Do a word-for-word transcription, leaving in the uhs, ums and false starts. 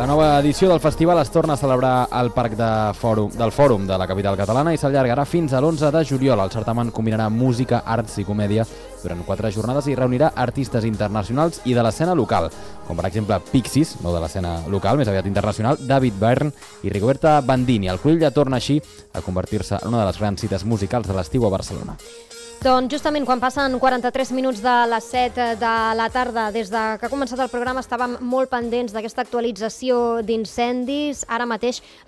La nova edició del festival es torna a celebrar al Parc de Fòrum, del Fòrum de la capital catalana i s'allargarà fins a l'onze de juliol. El certamen combinarà música, arts i comèdia durant quatre jornades i reunirà artistes internacionals i de l'escena local, com per exemple Pixies, no de l'escena local, més aviat internacional, David Byrne i Rigoberta Bandini. El Cruïlla torna així a convertir-se en una de les grans cites musicals de l'estiu a Barcelona. Doncs justament quan passen quaranta-tres minuts de les set de la tarda, des de que ha començat el programa estàvem molt pendents d'aquesta actualització d'incendis. Ara mateix